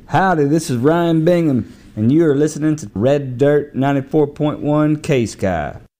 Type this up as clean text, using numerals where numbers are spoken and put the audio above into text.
Howdy, this is Ryan Bingham, and you are listening to Red Dirt 94.1 K-Sky.